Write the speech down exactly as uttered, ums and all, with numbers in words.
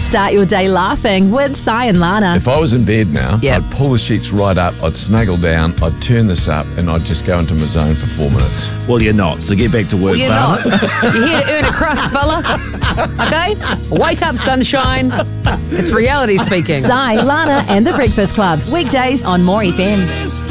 Start your day laughing with Si and Lana. If I was in bed now, Yep. I'd pull the sheets right up, I'd snuggle down, I'd turn this up, and I'd just go into my zone for four minutes. Well, you're not, so get back to work, Well, you're pal. not. You're here to earn a crust, fella. Okay? Wake up, sunshine. It's reality speaking. Si, Lana and the Breakfast Club. Weekdays on More F M.